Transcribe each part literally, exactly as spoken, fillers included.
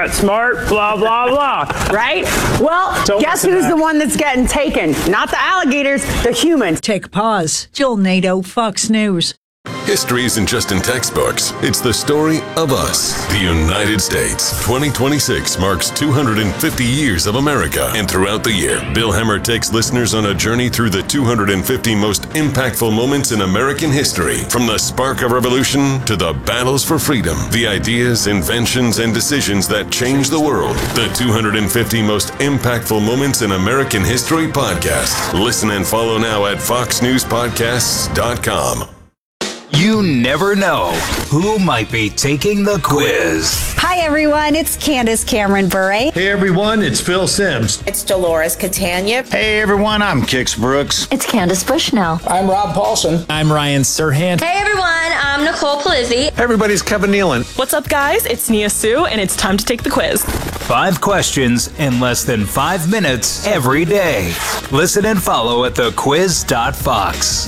smart, blah, blah, blah. Right? Well, Don't guess listen to who's that. the one that's getting taken? Not the alligators, the humans. Take a pause. Jill Nato, Fox News. History isn't just in textbooks. It's the story of us, the United States. twenty twenty-six marks two hundred fifty years of America. And throughout the year, Bill Hemmer takes listeners on a journey through the two hundred fifty most impactful moments in American history. From the spark of revolution to the battles for freedom, the ideas, inventions, and decisions that changed the world. The two hundred fifty most impactful moments in American history podcast. Listen and follow now at fox news podcasts dot com. You never know who might be taking the quiz. Hi, everyone. It's Candace Cameron Bure. Hey, everyone. It's Phil Sims. It's Dolores Catania. Hey, everyone. I'm Kix Brooks. It's Candace Bushnell. I'm Rob Paulson. I'm Ryan Serhant. Hey, everyone. I'm Nicole Palizzi. Hey, everybody's Kevin Nealon. What's up, guys? It's Nia Sue, and it's time to take the quiz. Five questions in less than five minutes every day. Listen and follow at the quiz dot fox.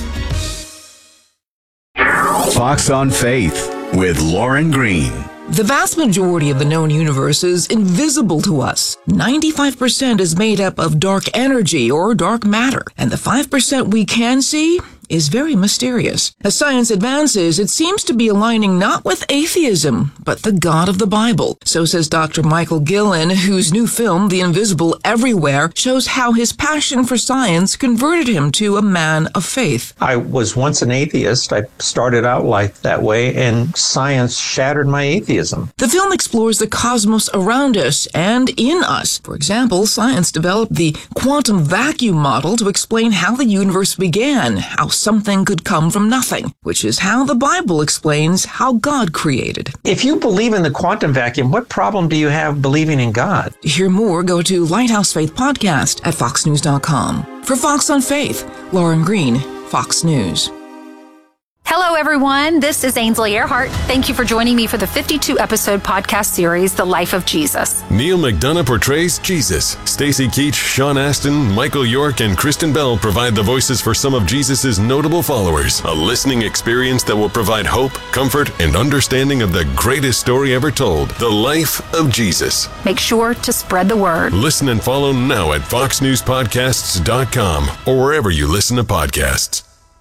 Fox on Faith with Lauren Green. The vast majority of the known universe is invisible to us. ninety-five percent is made up of dark energy or dark matter, and the five percent we can see is very mysterious. As science advances, it seems to be aligning not with atheism, but the God of the Bible. So says Doctor Michael Gillen, whose new film, The Invisible Everywhere, shows how his passion for science converted him to a man of faith. I was once an atheist. I started out life that way, and science shattered my atheism. The film explores the cosmos around us and in us. For example, science developed the quantum vacuum model to explain how the universe began, how something could come from nothing, which is how the Bible explains how God created. If you believe in the quantum vacuum, what problem do you have believing in God? To hear more, go to Lighthouse Faith Podcast at fox news dot com. For Fox on Faith, Lauren Green, Fox News. Hello, everyone. This is Ainsley Earhart. Thank you for joining me for the fifty-two episode podcast series, The Life of Jesus. Neil McDonough portrays Jesus. Stacy Keach, Sean Astin, Michael York, and Kristen Bell provide the voices for some of Jesus' notable followers. A listening experience that will provide hope, comfort, and understanding of the greatest story ever told, the life of Jesus. Make sure to spread the word. Listen and follow now at fox news podcasts dot com or wherever you listen to podcasts.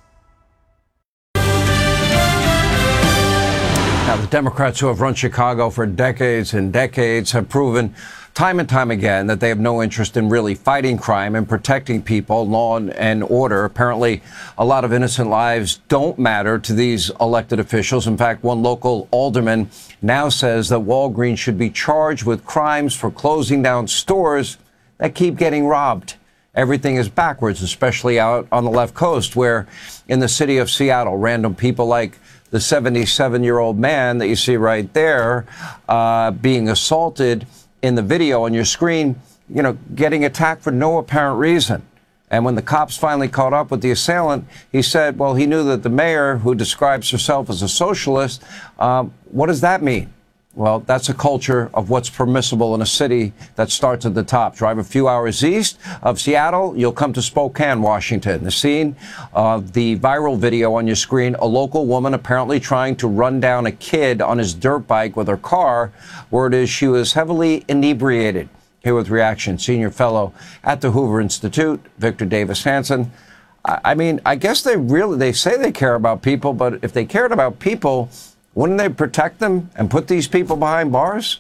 Now, the Democrats who have run Chicago for decades and decades have proven time and time again that they have no interest in really fighting crime and protecting people, law and order. Apparently, a lot of innocent lives don't matter to these elected officials. In fact, one local alderman now says that Walgreens should be charged with crimes for closing down stores that keep getting robbed. Everything is backwards, especially out on the left coast, where in the city of Seattle, random people like the seventy-seven-year-old man that you see right there uh, being assaulted in the video on your screen, you know, getting attacked for no apparent reason. And when the cops finally caught up with the assailant, he said, well, he knew that the mayor, who describes herself as a socialist, um, what does that mean? Well, that's a culture of what's permissible in a city that starts at the top. Drive a few hours east of Seattle, you'll come to Spokane, Washington. The scene of the viral video on your screen, a local woman apparently trying to run down a kid on his dirt bike with her car. Word is she was heavily inebriated. Here with reaction, senior fellow at the Hoover Institute, Victor Davis Hanson. I mean, I guess they really, they say they care about people, but if they cared about people, wouldn't they protect them and put these people behind bars?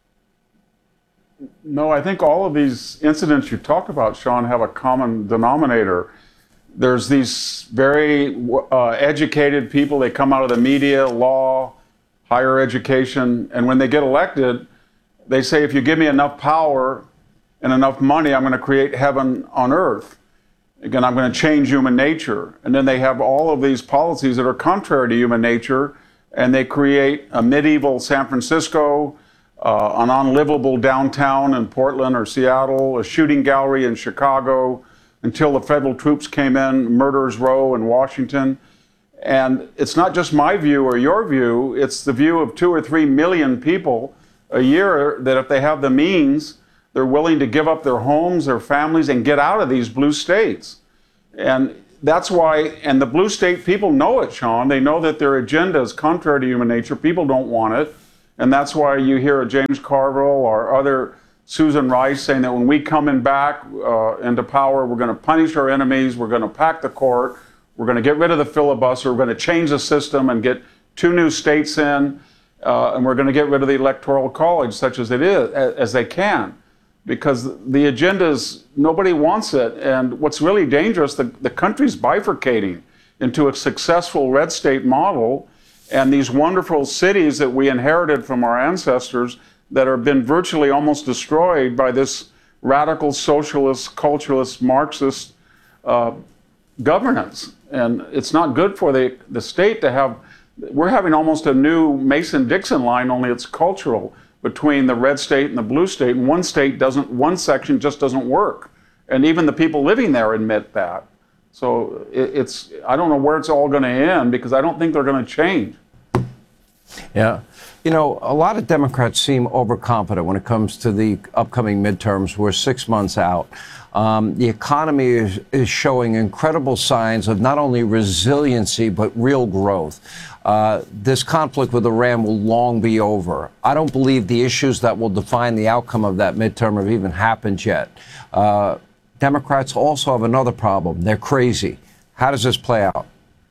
No, I think all of these incidents you talk about, Sean, have a common denominator. There's these very uh, educated people. They come out of the media, law, higher education, and when they get elected, they say, if you give me enough power and enough money, I'm going to create heaven on earth. Again, I'm going to change human nature. And then they have all of these policies that are contrary to human nature, and they create a medieval San Francisco, uh, an unlivable downtown in Portland or Seattle, a shooting gallery in Chicago, until the federal troops came in, Murderers Row in Washington. And it's not just my view or your view, it's the view of two or three million people a year that if they have the means, they're willing to give up their homes, their families, and get out of these blue states. And that's why, and the blue state people know it, Sean. They know that their agenda is contrary to human nature. People don't want it. And that's why you hear a James Carville or other Susan Rice saying that when we come in back uh, into power, we're going to punish our enemies, we're going to pack the court, we're going to get rid of the filibuster, we're going to change the system and get two new states in, uh, and we're going to get rid of the Electoral College, such as it is, as they can. Because the agenda is, nobody wants it. And what's really dangerous, the, the country's bifurcating into a successful red state model, and these wonderful cities that we inherited from our ancestors that have been virtually almost destroyed by this radical socialist, culturalist, Marxist uh, governance. And it's not good for the, the state to have, we're having almost a new Mason-Dixon line, only it's cultural, between the red state and the blue state. And one state doesn't, one section just doesn't work. And even the people living there admit that. So it, it's, I don't know where it's all going to end, because I don't think they're going to change. Yeah. You know, a lot of Democrats seem overconfident when it comes to the upcoming midterms. We're six months out. Um, the economy is, is showing incredible signs of not only resiliency, but real growth. Uh, this conflict with Iran will long be over. I don't believe the issues that will define the outcome of that midterm have even happened yet. Uh, Democrats also have another problem. They're crazy. How does this play out?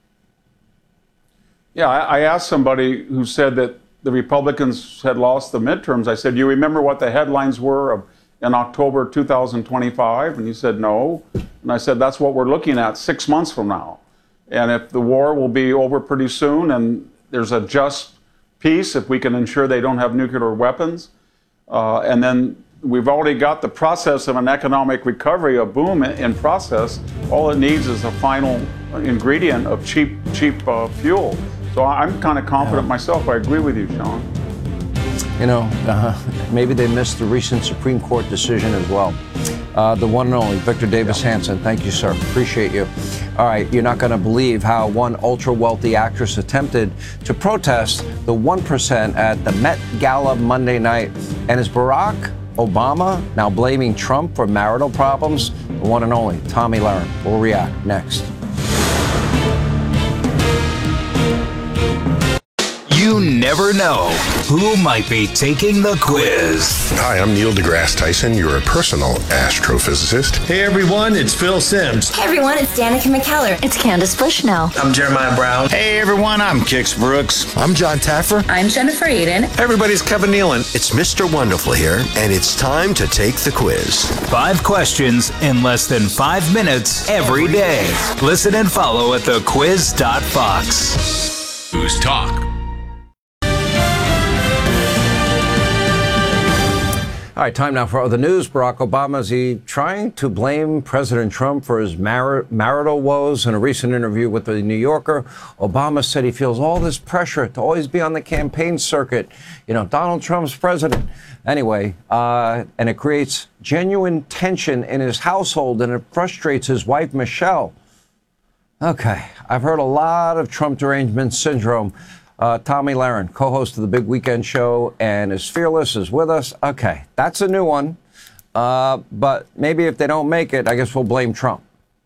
Yeah, I, I asked somebody who said that the Republicans had lost the midterms. I said, do you remember what the headlines were of, in October two thousand twenty-five? And he said, no. And I said, that's what we're looking at six months from now. And if the war will be over pretty soon and there's a just peace, if we can ensure they don't have nuclear weapons, uh, and then we've already got the process of an economic recovery, a boom in, in process, all it needs is a final ingredient of cheap, cheap uh, fuel. So I'm kind of confident yeah. myself. I agree with you, Sean. You know, uh, maybe they missed the recent Supreme Court decision as well. Uh, the one and only Victor Davis yeah. Hanson. Thank you, sir. Appreciate you. All right, you're not going to believe how one ultra-wealthy actress attempted to protest the one percent at the Met Gala Monday night. And is Barack Obama now blaming Trump for marital problems? The one and only Tomi Lahren will react next. You never know who might be taking the quiz. Hi, I'm Neil deGrasse Tyson. You're a personal astrophysicist. Hey, everyone, it's Phil Simms. Hey, everyone, it's Danica McKellar. It's Candace Bushnell. I'm Jeremiah Brown. Hey, everyone, I'm Kix Brooks. I'm John Taffer. I'm Jennifer Aiden. Hey, everybody's Kevin Nealon. It's Mister Wonderful here, and it's time to take the quiz. Five questions in less than five minutes every day. Listen and follow at the quiz dot fox. Who's Talk? All right, time now for other news. Barack Obama, is he trying to blame President Trump for his mar- marital woes? In a recent interview with the New Yorker, Obama said he feels all this pressure to always be on the campaign circuit. You know, Donald Trump's president. Anyway, uh, and it creates genuine tension in his household, and it frustrates his wife, Michelle. Okay, I've heard a lot of Trump derangement syndrome. Uh, Tomi Lahren, co-host of the Big Weekend Show, and is fearless, is with us. Okay, that's a new one. Uh, but maybe if they don't make it, I guess we'll blame Trump.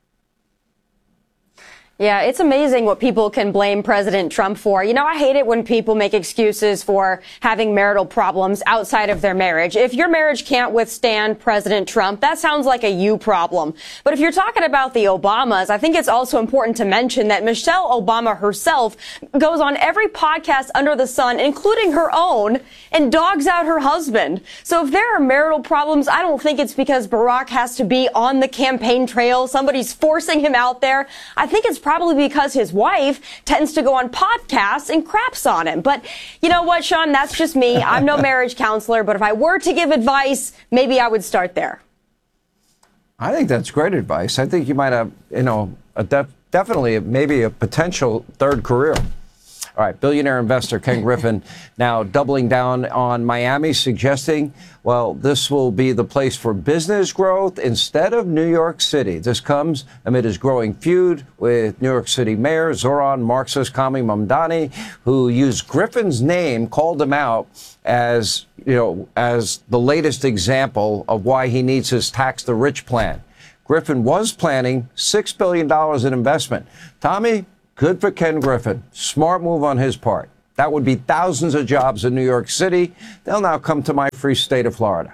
Yeah, it's amazing what people can blame President Trump for. You know, I hate it when people make excuses for having marital problems outside of their marriage. If your marriage can't withstand President Trump, that sounds like a you problem. But if you're talking about the Obamas, I think it's also important to mention that Michelle Obama herself goes on every podcast under the sun, including her own, and dogs out her husband. So if there are marital problems, I don't think it's because Barack has to be on the campaign trail. Somebody's forcing him out there. I think it's probably because his wife tends to go on podcasts and craps on him. But you know what, Sean? That's just me. I'm no marriage counselor, but if I were to give advice, maybe I would start there. I think that's great advice. I think you might have, you know, a def- definitely maybe a potential third career. All right, billionaire investor Ken Griffin now doubling down on Miami, suggesting, well, this will be the place for business growth instead of New York City. This comes amid his growing feud with New York City Mayor Zohran Marxist Kami Mamdani, who used Griffin's name, called him out as, you know, as the latest example of why he needs his tax the rich plan. Griffin was planning six billion dollars in investment. Tommy? Good for Ken Griffin. Smart move on his part. That would be thousands of jobs in New York City. They'll now come to my free state of Florida.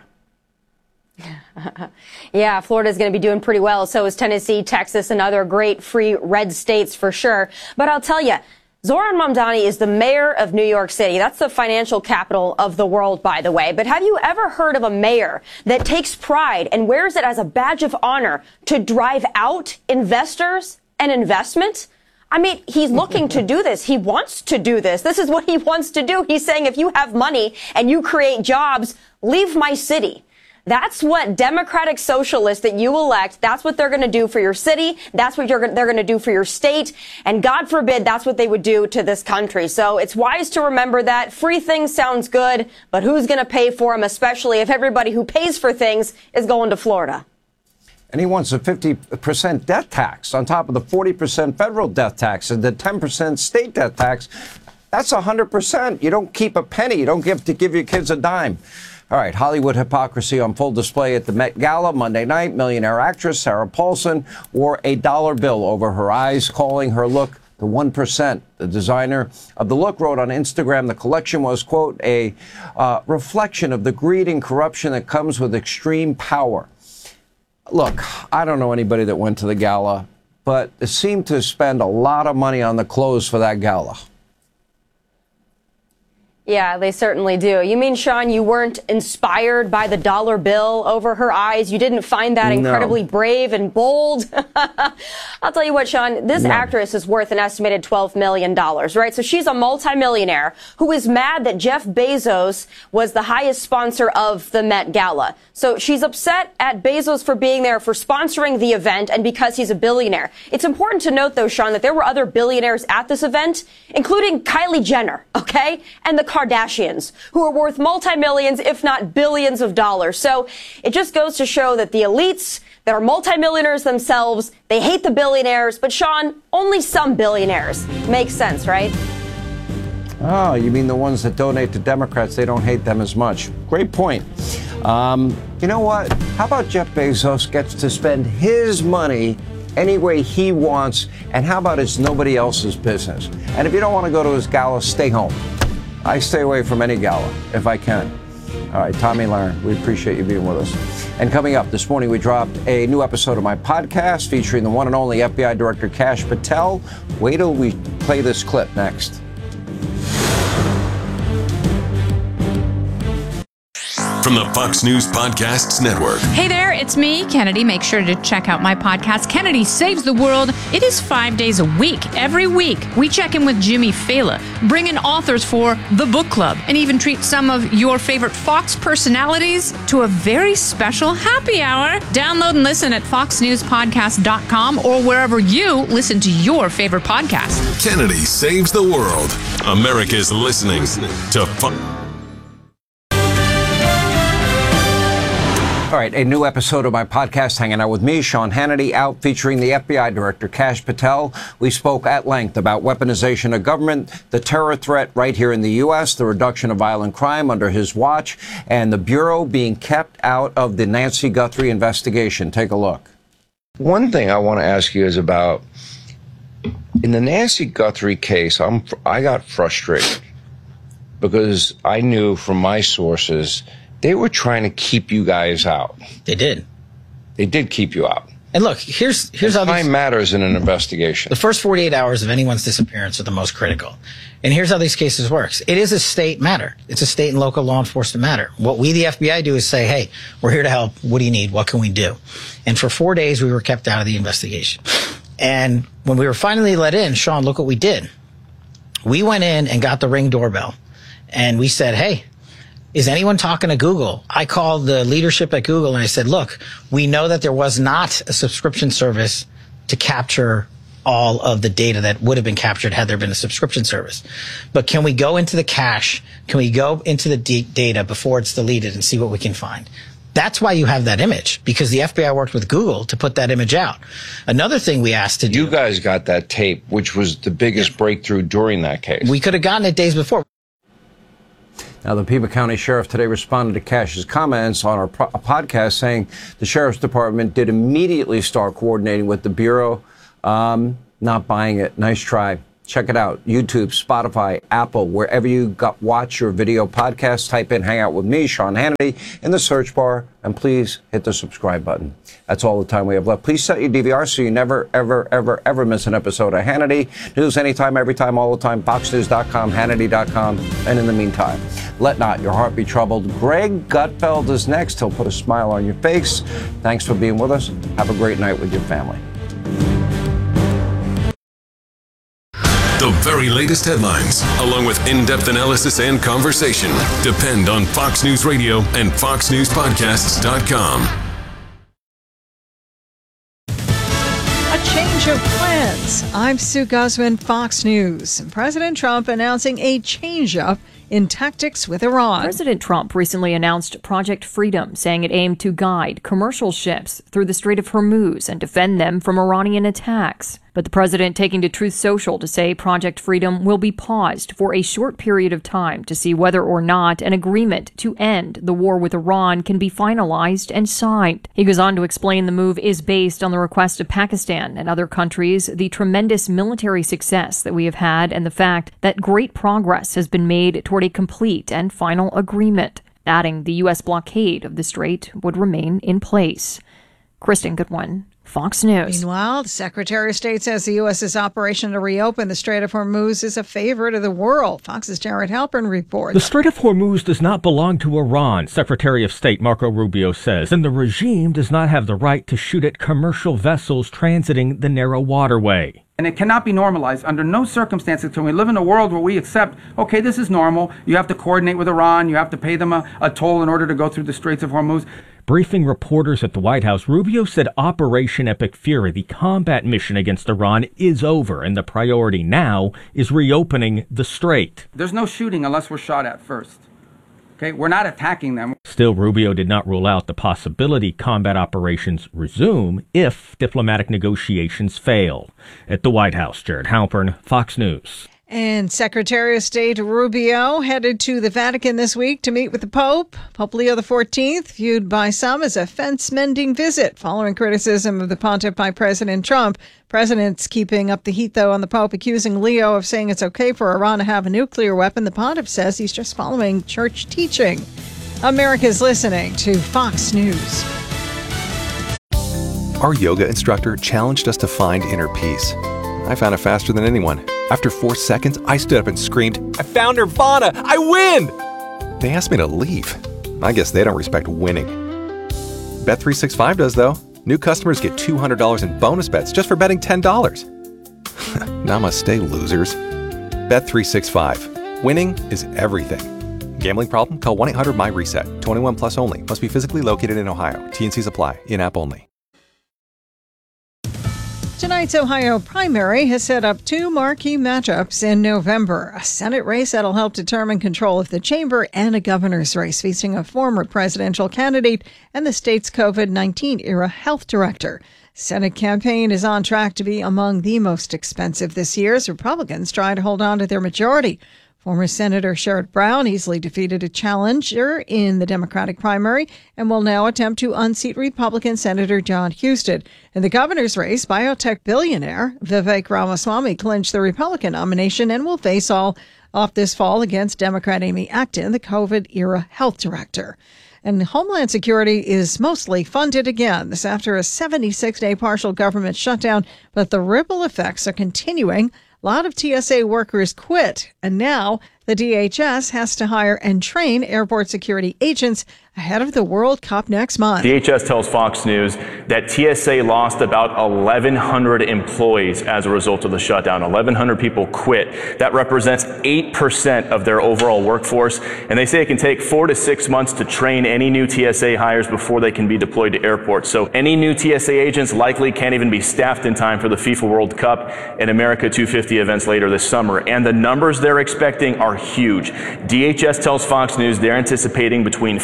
Yeah, Florida's going to be doing pretty well. So is Tennessee, Texas, and other great free red states for sure. But I'll tell you, Zohran Mamdani is the mayor of New York City. That's the financial capital of the world, by the way. But have you ever heard of a mayor that takes pride and wears it as a badge of honor to drive out investors and investment? I mean, he's looking to do this. He wants to do this. This is what he wants to do. He's saying, if you have money and you create jobs, leave my city. That's what Democratic socialists that you elect, that's what they're going to do for your city. That's what you're, they're going to do for your state. And God forbid, that's what they would do to this country. So it's wise to remember that. Free things sounds good, but who's going to pay for them, especially if everybody who pays for things is going to Florida? And he wants a fifty percent death tax on top of the forty percent federal death tax and the ten percent state death tax. That's one hundred percent. You don't keep a penny. You don't give to give your kids a dime. All right, Hollywood hypocrisy on full display at the Met Gala Monday night. Millionaire actress Sarah Paulson wore a dollar bill over her eyes, calling her look the one percent. The designer of the look wrote on Instagram the collection was, quote, a uh, reflection of the greed and corruption that comes with extreme power. Look, I don't know anybody that went to the gala, but it seemed to spend a lot of money on the clothes for that gala. Yeah, they certainly do. You mean, Sean, you weren't inspired by the dollar bill over her eyes? You didn't find that incredibly no. brave and bold? I'll tell you what, Sean, this no. actress is worth an estimated twelve million dollars, right? So she's a multimillionaire who is mad that Jeff Bezos was the highest sponsor of the Met Gala. So she's upset at Bezos for being there, for sponsoring the event, and because he's a billionaire. It's important to note, though, Sean, that there were other billionaires at this event, including Kylie Jenner, okay? And the Kardashians, who are worth multi-millions, if not billions of dollars. So it just goes to show that the elites that are multimillionaires themselves, they hate the billionaires. But Sean, only some billionaires. Makes sense, right? Oh, you mean the ones that donate to Democrats, they don't hate them as much. Great point. Um, you know what? How about Jeff Bezos gets to spend his money any way he wants, and how about it's nobody else's business? And if you don't want to go to his gala, stay home. I stay away from any gala if I can. All right, Tomi Lahren, we appreciate you being with us. And coming up this morning, we dropped a new episode of my podcast featuring the one and only F B I Director Kash Patel. Wait till we play this clip next. From the Fox News Podcasts Network. Hey there, it's me, Kennedy. Make sure to check out my podcast, Kennedy Saves the World. It is five days a week. Every week, we check in with Jimmy Fallon, bring in authors for the book club, and even treat some of your favorite Fox personalities to a very special happy hour. Download and listen at fox news podcast dot com or wherever you listen to your favorite podcast. Kennedy Saves the World. America's listening to Fox. All right, a new episode of my podcast, Hanging Out with Me, Sean Hannity, out featuring the F B I Director Kash Patel. We spoke at length about weaponization of government, the terror threat right here in the U S, the reduction of violent crime under his watch, and the Bureau being kept out of the Nancy Guthrie investigation. Take a look. One thing I want to ask you is about, in the Nancy Guthrie case, I'm, I got frustrated because I knew from my sources they were trying to keep you guys out. They did. They did keep you out. And look, here's here's and how time these, matters in an investigation. The first forty-eight hours of anyone's disappearance are the most critical. And here's how these cases works. It is a state matter. It's a state and local law enforcement matter. What we, the F B I, do is say, hey, we're here to help. What do you need? What can we do? And for four days, we were kept out of the investigation. And when we were finally let in, Sean, look what we did. We went in and got the Ring doorbell. And we said, hey, is anyone talking to Google? I called the leadership at Google and I said, look, we know that there was not a subscription service to capture all of the data that would have been captured had there been a subscription service. But can we go into the cache? Can we go into the d- data before it's deleted and see what we can find? That's why you have that image, because the F B I worked with Google to put that image out. Another thing we asked to do. You guys got that tape, which was the biggest yeah. breakthrough during that case. We could have gotten it days before. Now, the Pima County Sheriff today responded to Kash's comments on our pro- podcast, saying the Sheriff's Department did immediately start coordinating with the Bureau. Um, not buying it. Nice try. Check it out. YouTube, Spotify, Apple, wherever you got, watch your video podcasts, type in Hang Out With Me, Sean Hannity, in the search bar, and please hit the subscribe button. That's all the time we have left. Please set your D V R so you never, ever, ever, ever miss an episode of Hannity. News anytime, every time, all the time. Fox News dot com, Hannity dot com. And in the meantime, let not your heart be troubled. Greg Gutfeld is next. He'll put a smile on your face. Thanks for being with us. Have a great night with your family. The very latest headlines, along with in-depth analysis and conversation, depend on Fox News Radio and Fox News Podcasts dot com. A change of plans. I'm Sue Guzman, Fox News. President Trump announcing a change-up in tactics with Iran. President Trump recently announced Project Freedom, saying it aimed to guide commercial ships through the Strait of Hormuz and defend them from Iranian attacks. But the president taking to Truth Social to say Project Freedom will be paused for a short period of time to see whether or not an agreement to end the war with Iran can be finalized and signed. He goes on to explain the move is based on the request of Pakistan and other countries, the tremendous military success that we have had, and the fact that great progress has been made toward a complete and final agreement, adding the U S blockade of the strait would remain in place. Kristen Goodwin, Fox News. Meanwhile, the Secretary of State says the U S's operation to reopen the Strait of Hormuz is a favorite of the world. Fox's Jared Halpern reports. The Strait of Hormuz does not belong to Iran, Secretary of State Marco Rubio says, and the regime does not have the right to shoot at commercial vessels transiting the narrow waterway. And it cannot be normalized under no circumstances. Can we live in a world where we accept, okay, this is normal. You have to coordinate with Iran. You have to pay them a, a toll in order to go through the Straits of Hormuz. Briefing reporters at the White House, Rubio said Operation Epic Fury, the combat mission against Iran, is over, and the priority now is reopening the strait. There's no shooting unless we're shot at first. Okay, we're not attacking them. Still, Rubio did not rule out the possibility combat operations resume if diplomatic negotiations fail. At the White House, Jared Halpern, Fox News. And Secretary of State Rubio headed to the Vatican this week to meet with the Pope. Pope Leo the fourteenth, viewed by some as a fence-mending visit, following criticism of the pontiff by President Trump. President's keeping up the heat, though, on the Pope, accusing Leo of saying it's okay for Iran to have a nuclear weapon. The pontiff says he's just following church teaching. America's listening to Fox News. Our yoga instructor challenged us to find inner peace. I found it faster than anyone. After four seconds, I stood up and screamed, "I found Nirvana! I win!" They asked me to leave. I guess they don't respect winning. Bet three sixty-five does, though. New customers get two hundred dollars in bonus bets just for betting ten dollars. Namaste, losers. Bet three sixty-five. Winning is everything. Gambling problem? Call one eight hundred my reset. twenty-one plus only. Must be physically located in Ohio. T and Cs apply. In-app only. Tonight's Ohio primary has set up two marquee matchups in November. A Senate race that'll help determine control of the chamber and a governor's race featuring a former presidential candidate and the state's COVID nineteen era health director. Senate campaign is on track to be among the most expensive this year as Republicans try to hold on to their majority. Former Senator Sherrod Brown easily defeated a challenger in the Democratic primary and will now attempt to unseat Republican Senator John Husted. In the governor's race, biotech billionaire Vivek Ramaswamy clinched the Republican nomination and will face all off this fall against Democrat Amy Acton, the COVID-era health director. And Homeland Security is mostly funded again. This after a seventy-six day partial government shutdown, but the ripple effects are continuing. A lot of T S A workers quit, and now the D H S has to hire and train airport security agents ahead of the World Cup next month. D H S tells Fox News that T S A lost about eleven hundred employees as a result of the shutdown. eleven hundred people quit. That represents eight percent of their overall workforce. And they say it can take four to six months to train any new T S A hires before they can be deployed to airports. So any new T S A agents likely can't even be staffed in time for the FIFA World Cup and America two fifty events later this summer. And the numbers they're expecting are huge. D H S tells Fox News they're anticipating between five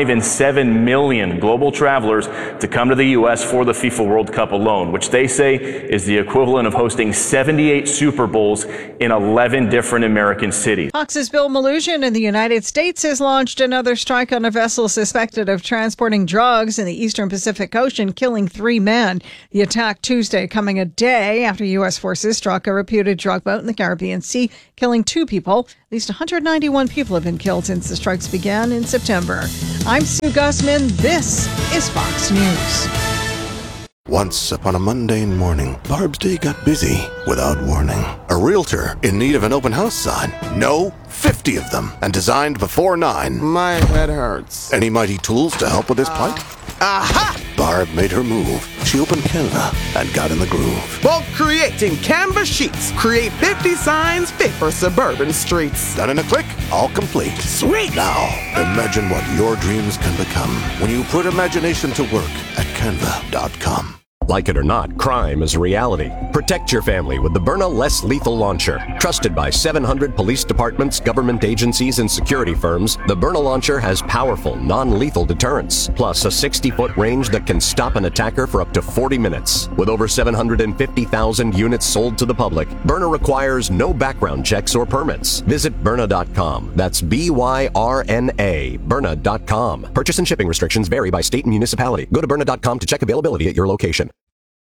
even seven million global travelers to come to the U S for the FIFA World Cup alone, which they say is the equivalent of hosting seventy-eight Super Bowls in eleven different American cities. Fox's Bill Melugin in the United States has launched another strike on a vessel suspected of transporting drugs in the eastern Pacific Ocean, killing three men. The attack Tuesday coming a day after U S forces struck a reputed drug boat in the Caribbean Sea, killing two people. At least one hundred ninety-one people have been killed since the strikes began in September. I'm Sue Gussman. This is Fox News. Once upon a mundane morning, Barb's day got busy without warning. A realtor in need of an open house sign. No, fifty of them, and designed before nine. My head hurts. Any mighty tools to help with this plight? Aha! Barb made her move. She opened Canva and got in the groove. Bulk creating Canva sheets. Create fifty signs fit for suburban streets. Done in a click, all complete. Sweet! Now, imagine what your dreams can become when you put imagination to work at canva dot com. Like it or not, crime is a reality. Protect your family with the Byrna Less Lethal Launcher. Trusted by seven hundred police departments, government agencies, and security firms, the Byrna Launcher has powerful, non-lethal deterrence, plus a sixty-foot range that can stop an attacker for up to forty minutes. With over seven hundred fifty thousand units sold to the public, Byrna requires no background checks or permits. Visit Byrna dot com. That's B Y R N A, Byrna dot com. Purchase and shipping restrictions vary by state and municipality. Go to Byrna dot com to check availability at your location.